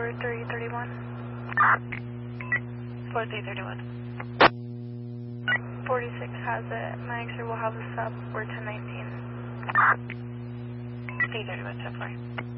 4331. 4331. 46 has it. My X-ray will have a sub. We're 1019. D31, 10-4.